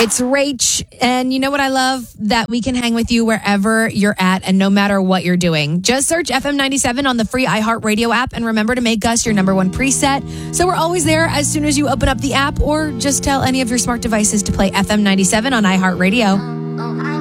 It's Rach, and you know what I love? That we can hang with you wherever you're at and no matter what you're doing. Just search FM 97 on the free iHeartRadio app and remember to make us your number one preset. So we're always there as soon as you open up the app, or just tell any of your smart devices to play FM 97 on iHeartRadio.